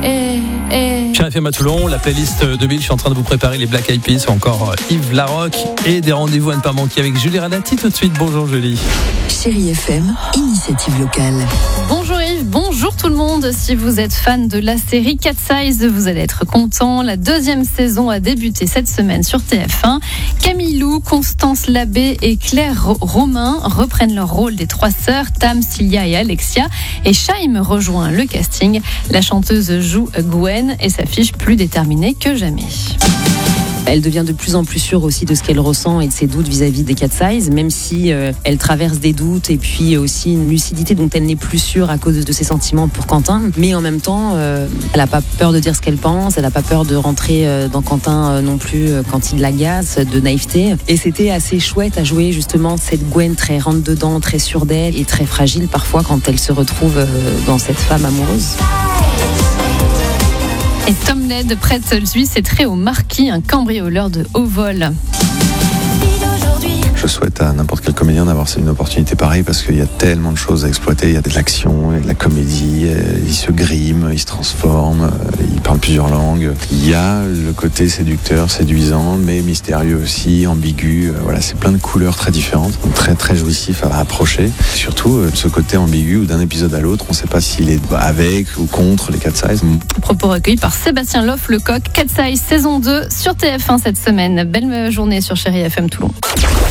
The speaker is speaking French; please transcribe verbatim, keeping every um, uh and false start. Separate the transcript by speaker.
Speaker 1: eh, eh.
Speaker 2: Chérie F M à Toulon, la playlist de Bill, je suis en train de vous préparer les Black Eyed Peas ou encore Yves Larocque et des rendez-vous à ne pas manquer avec Julie Radati tout de suite. Bonjour Julie.
Speaker 3: Chérie F M, initiative locale.
Speaker 1: Bonjour Yves, bonjour tout le monde. Si vous êtes fan de la série Cat Size, vous allez être content. La deuxième saison a débuté cette semaine sur T F un. Camille Lou, Constance Labbé et Claire Romain reprennent leur rôle des trois sœurs, Tam, Cilia et Alexia. Et Shaim rejoint le casting. La chanteuse joue Gwen et s'affiche plus déterminée que jamais.
Speaker 4: Elle devient de plus en plus sûre aussi de ce qu'elle ressent et de ses doutes vis-à-vis des Cat Size, même si euh, elle traverse des doutes et puis aussi une lucidité dont elle n'est plus sûre à cause de ses sentiments pour Quentin. Mais en même temps, euh, elle n'a pas peur de dire ce qu'elle pense, elle n'a pas peur de rentrer euh, dans Quentin euh, non plus euh, quand il l'agace, de naïveté. Et c'était assez chouette à jouer justement cette Gwen très rentre-dedans, très sûre d'elle et très fragile parfois quand elle se retrouve euh, dans cette femme amoureuse.
Speaker 1: Et Tom Led prête lui ses traits au marquis, un cambrioleur de haut vol.
Speaker 5: Je souhaite à n'importe quel comédien d'avoir une opportunité pareille parce qu'il y a tellement de choses à exploiter. Il y a de l'action, il y a de la comédie, il se grime, il se transforme, il parle plusieurs langues. Il y a le côté séducteur, séduisant, mais mystérieux aussi, ambigu. Voilà, c'est plein de couleurs très différentes, donc très très jouissif à approcher. Surtout ce côté ambigu où d'un épisode à l'autre, on ne sait pas s'il est avec ou contre les Cat Size.
Speaker 1: Propos recueillis par Sébastien Loff, le coq. Cat Size saison deux sur T F un cette semaine. Belle journée sur Chérie F M Toulon.